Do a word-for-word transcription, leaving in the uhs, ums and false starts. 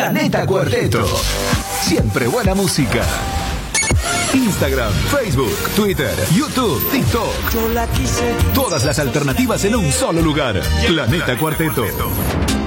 Planeta Cuarteto. Siempre buena música. Instagram, Facebook, Twitter, YouTube, TikTok. Todas las alternativas en un solo lugar. Planeta Cuarteto.